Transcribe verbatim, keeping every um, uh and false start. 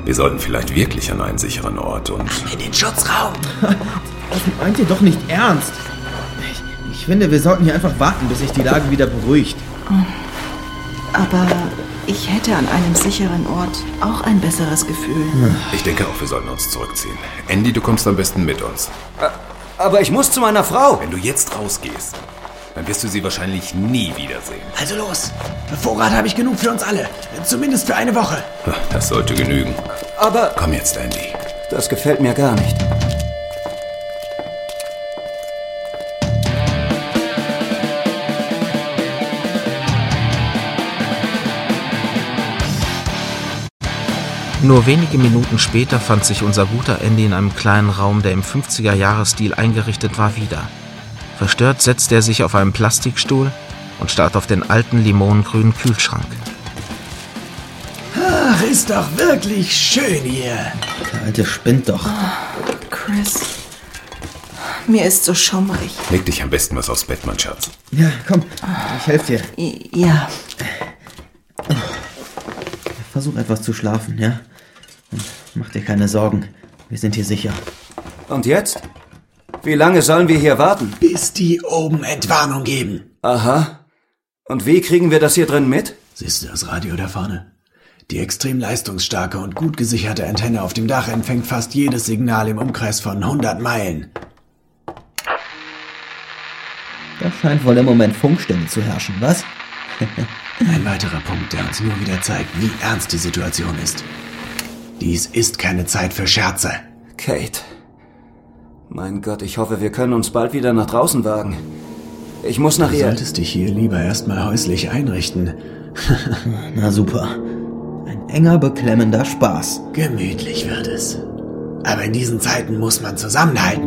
Wir sollten vielleicht wirklich an einen sicheren Ort und... In den Schutzraum. Das meint ihr doch nicht ernst. Ich, ich finde, wir sollten hier einfach warten, bis sich die Lage wieder beruhigt. Aber ich hätte an einem sicheren Ort auch ein besseres Gefühl. Ich denke auch, wir sollten uns zurückziehen. Andy, du kommst am besten mit uns. Aber ich muss zu meiner Frau. Wenn du jetzt rausgehst, dann wirst du sie wahrscheinlich nie wiedersehen. Also los. Vorrat habe ich genug für uns alle. Zumindest für eine Woche. Das sollte genügen. Aber... Komm jetzt, Andy. Das gefällt mir gar nicht. Nur wenige Minuten später fand sich unser guter Andy in einem kleinen Raum, der im fünfziger-Jahres-Stil eingerichtet war, wieder. Verstört setzte er sich auf einen Plastikstuhl und starrte auf den alten limonengrünen Kühlschrank. Ach, ist doch wirklich schön hier. Der Alte spinnt doch. Oh, Chris, mir ist so schummrig. Leg dich am besten was aufs Bett, mein Schatz. Ja, komm, ich helfe dir. I- Ja. Versuch etwas zu schlafen, ja? Und mach dir keine Sorgen. Wir sind hier sicher. Und jetzt? Wie lange sollen wir hier warten? Bis die oben Entwarnung geben. Aha. Und wie kriegen wir das hier drin mit? Siehst du das Radio da vorne? Die extrem leistungsstarke und gut gesicherte Antenne auf dem Dach empfängt fast jedes Signal im Umkreis von hundert Meilen. Da scheint wohl im Moment Funkstille zu herrschen, was? Ein weiterer Punkt, der uns nur wieder zeigt, wie ernst die Situation ist. Dies ist keine Zeit für Scherze. Kate. Mein Gott, ich hoffe, wir können uns bald wieder nach draußen wagen. Ich muss nach Du ihr... solltest dich hier lieber erstmal häuslich einrichten. Na super. Ein enger, beklemmender Spaß. Gemütlich wird es. Aber in diesen Zeiten muss man zusammenhalten.